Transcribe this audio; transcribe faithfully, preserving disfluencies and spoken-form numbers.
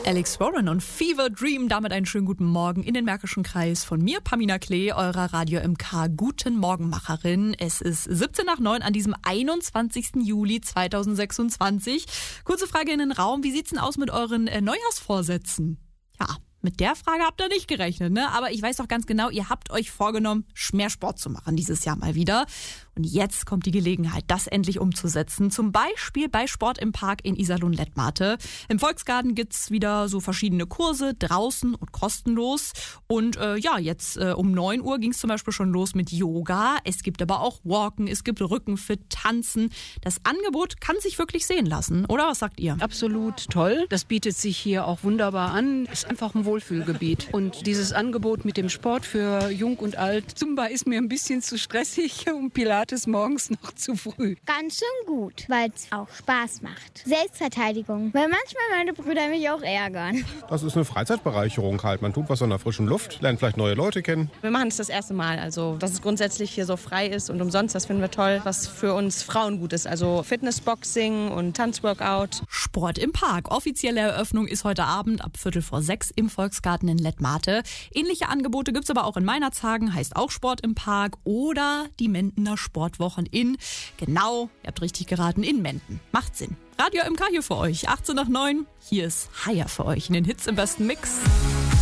Alex Warren und Fever Dream, damit einen schönen guten Morgen in den Märkischen Kreis von mir, Pamina Klee, eurer Radio M K Guten Morgenmacherin. Es ist siebzehn nach neun an diesem einundzwanzigsten Juli zweitausendsechsundzwanzig. Kurze Frage in den Raum, wie sieht's denn aus mit euren äh, Neujahrsvorsätzen? Ja, mit der Frage habt ihr nicht gerechnet, ne? Aber ich weiß doch ganz genau, ihr habt euch vorgenommen, mehr Sport zu machen dieses Jahr mal wieder. Und jetzt kommt die Gelegenheit, das endlich umzusetzen. Zum Beispiel bei Sport im Park in Iserlohn-Lettmate. Im Volksgarten gibt's wieder so verschiedene Kurse, draußen und kostenlos. Und äh, ja, jetzt äh, um neun Uhr ging's zum Beispiel schon los mit Yoga. Es gibt aber auch Walken, es gibt Rückenfit, Tanzen. Das Angebot kann sich wirklich sehen lassen, oder? Was sagt ihr? Absolut toll. Das bietet sich hier auch wunderbar an. Ist einfach ein Wohlfühlgebiet. Und dieses Angebot mit dem Sport für Jung und Alt, Zumba ist mir ein bisschen zu stressig und Pilates morgens noch zu früh. Ganz schön gut, weil es auch Spaß macht. Selbstverteidigung, weil manchmal meine Brüder mich auch ärgern. Das ist eine Freizeitbereicherung halt. Man tut was an der frischen Luft, lernt vielleicht neue Leute kennen. Wir machen es das erste Mal. Also, dass es grundsätzlich hier so frei ist und umsonst, das finden wir toll. Was für uns Frauen gut ist. Also Fitnessboxing und Tanzworkout. Sport im Park. Offizielle Eröffnung ist heute Abend ab Viertel vor sechs im Volksgarten in Lettmate. Ähnliche Angebote gibt es aber auch in Meinerzhagen, heißt auch Sport im Park, oder die Mendener Sportwochen in, genau, ihr habt richtig geraten, in Menden. Macht Sinn. Radio M K hier für euch, achtzehn nach neun. Hier ist Haier für euch in den Hits im besten Mix.